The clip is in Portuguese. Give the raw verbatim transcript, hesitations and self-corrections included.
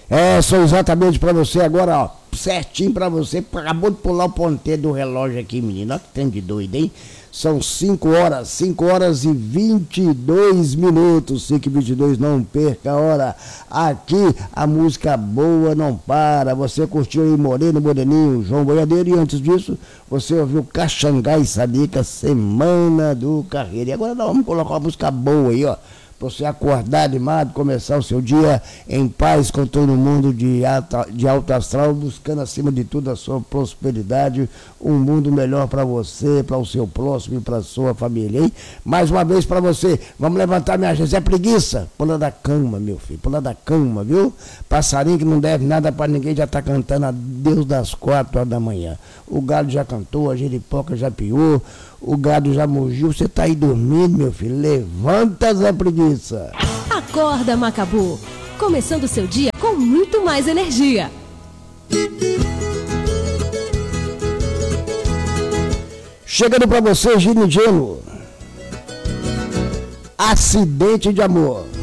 É, são exatamente para você agora, ó, certinho para você. Acabou de pular o ponteiro do relógio aqui, menino. Olha que tem de doido, hein? São cinco horas, cinco horas e vinte e dois minutos, cinco e vinte e dois, não perca a hora. Aqui a música boa não para. Você curtiu aí Moreno, Moreninho, João Boiadeiro, e antes disso você ouviu Caxangá e Sabica, Semana do Carreiro. E agora nós vamos colocar uma música boa aí, ó, para você acordar animado, começar o seu dia em paz com todo mundo de, alta, de alto astral, buscando acima de tudo a sua prosperidade, um mundo melhor para você, para o seu próximo e para a sua família, hein? Mais uma vez para você, vamos levantar minha gente, é preguiça, pula da cama, meu filho, pula da cama, viu? Passarinho que não deve nada para ninguém já está cantando a Deus das quatro horas da manhã. O galo já cantou, a giripoca já piou, o gado já mugiu, você tá aí dormindo, meu filho, levanta essa preguiça. Acorda, Macabu, começando o seu dia com muito mais energia. Chegando pra você, Gino Gelo, Acidente de Amor.